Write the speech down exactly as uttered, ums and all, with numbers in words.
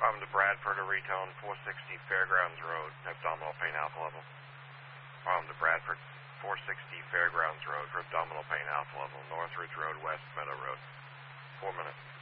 Problem to Bradford to retone four sixty Fairgrounds Road, abdominal pain alpha level. Problem to Bradford, four sixty Fairgrounds Road for abdominal pain alpha level, Northridge Road, West Meadow Road. Four minutes.